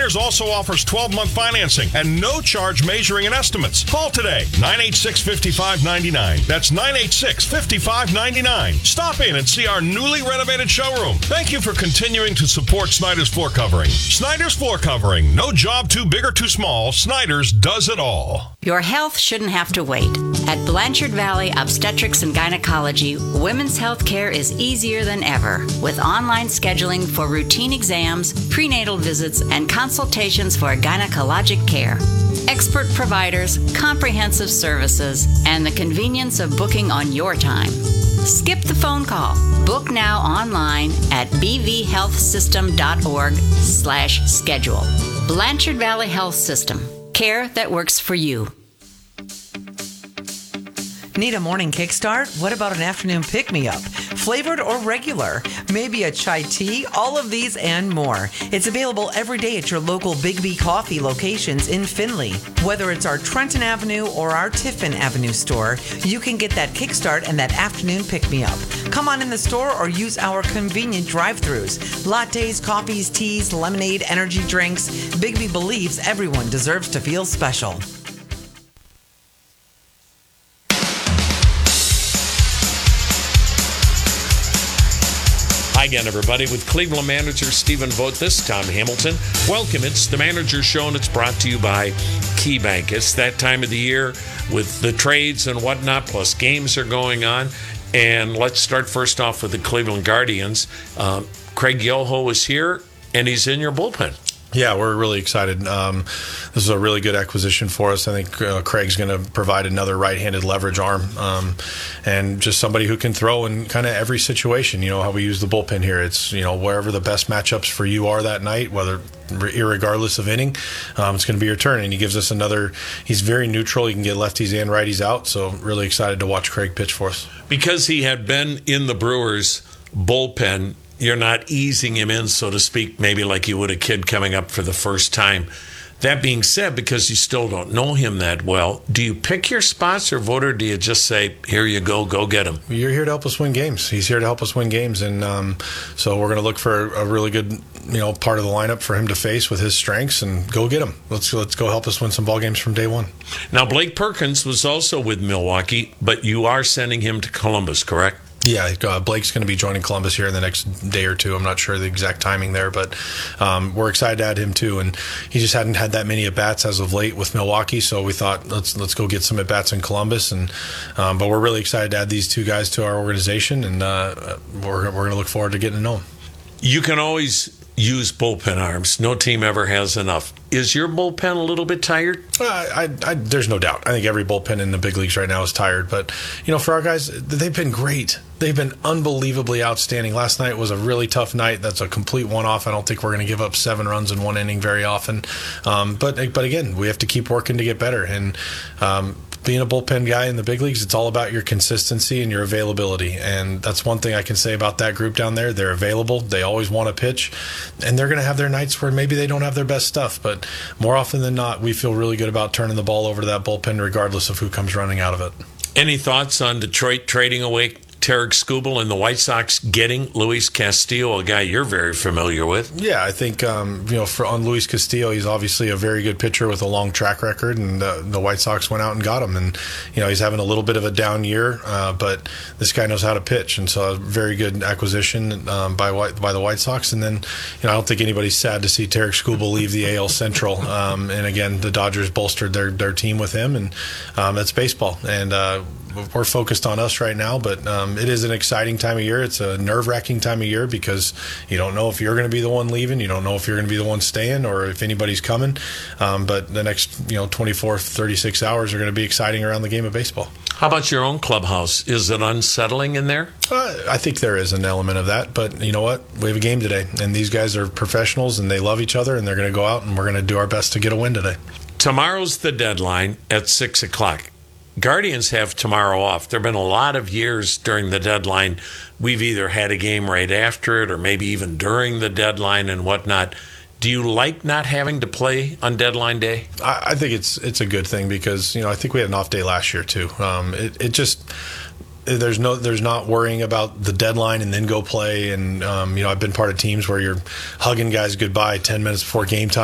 Snyder's also offers 12-month financing and no charge measuring and estimates. Call today, 986-5599. That's 986-5599. Stop in and see our newly renovated showroom. Thank you for continuing to support Snyder's Floor Covering. Snyder's Floor Covering. No job too big or too small. Snyder's does it all. Your health shouldn't have to wait. At Blanchard Valley Obstetrics and Gynecology, women's health care is easier than ever, with online scheduling for routine exams, prenatal visits, and consultations for gynecologic care. Expert providers, comprehensive services, and the convenience of booking on your time. Skip the phone call. Book now online at bvhealthsystem.org/schedule. Blanchard Valley Health System. Care that works for you. Need a morning kickstart? What about an afternoon pick-me-up? Flavored or regular? Maybe a chai tea? All of these and more. It's available every day at your local Big B Coffee locations in Findlay. Whether it's our Trenton Avenue or our Tiffin Avenue store, you can get that kickstart and that afternoon pick-me-up. Come on in the store or use our convenient drive-thrus. Lattes, coffees, teas, lemonade, energy drinks. Big B believes everyone deserves to feel special. Hi again, everybody. With Cleveland manager Stephen Vogt, this is Tom Hamilton. Welcome. It's the Manager Show, and it's brought to you by KeyBank. It's that time of the year with the trades and whatnot, plus games are going on. And let's start first off with the Cleveland Guardians. Craig Yoho is here, and he's in your bullpen. Yeah, we're really excited. This is a really good acquisition for us. I think Craig's going to provide another right-handed leverage arm and just somebody who can throw in kind of every situation. You know how we use the bullpen here. It's, you know, wherever the best matchups for you are that night, whether irregardless of inning, it's going to be your turn. And he gives us another. He's very neutral. He can get lefties and righties out. So really excited to watch Craig pitch for us. Because he had been in the Brewers bullpen, you're not easing him in, so to speak, maybe like you would a kid coming up for the first time. That being said, because you still don't know him that well, do you pick your spots, or Voter, do you just say, here you go get him? You're here to help us win games. He's here to help us win games, and so we're going to look for a really good, part of the lineup for him to face with his strengths, and go get him. Let's go help us win some ball games from day one. Now, Blake Perkins was also with Milwaukee, but you are sending him to Columbus, correct? Yeah, Blake's going to be joining Columbus here in the next day or two. I'm not sure the exact timing there, but we're excited to add him too. And he just hadn't had that many at-bats as of late with Milwaukee, so we thought let's go get some at-bats in Columbus. And but we're really excited to add these two guys to our organization, and we're going to look forward to getting to know them. You can always use bullpen arms. No team ever has enough. Is your bullpen a little bit tired? There's no doubt. I think every bullpen in the big leagues right now is tired. But, for our guys, they've been great. They've been unbelievably outstanding. Last night was a really tough night. That's a complete one-off. I don't think we're going to give up 7 runs in one inning very often. But again, we have to keep working to get better. And being a bullpen guy in the big leagues, it's all about your consistency and your availability. And that's one thing I can say about that group down there. They're available. They always want to pitch. And they're going to have their nights where maybe they don't have their best stuff. But more often than not, we feel really good about turning the ball over to that bullpen regardless of who comes running out of it. Any thoughts on Detroit trading away Tarek Skubal and the White Sox getting Luis Castillo, a guy you're very familiar with? Yeah, I think, on Luis Castillo, he's obviously a very good pitcher with a long track record, and the White Sox went out and got him. And, he's having a little bit of a down year, but this guy knows how to pitch. And so a very good acquisition by the White Sox. And then, I don't think anybody's sad to see Tarek Skubal leave the AL Central. And again, the Dodgers bolstered their team with him, and that's baseball. And we're focused on us right now, but it is an exciting time of year. It's a nerve-wracking time of year because you don't know if you're going to be the one leaving. You don't know if you're going to be the one staying or if anybody's coming. But the next 24, 36 hours are going to be exciting around the game of baseball. How about your own clubhouse? Is it unsettling in there? I think there is an element of that, but you know what? We have a game today, and these guys are professionals, and they love each other, and they're going to go out, and we're going to do our best to get a win today. Tomorrow's the deadline at 6 o'clock. Guardians have tomorrow off. There have been a lot of years during the deadline we've either had a game right after it or maybe even during the deadline and whatnot. Do you like not having to play on deadline day? I think it's a good thing because, I think we had an off day last year too. There's not worrying about the deadline and then go play. And, I've been part of teams where you're hugging guys goodbye 10 minutes before game time.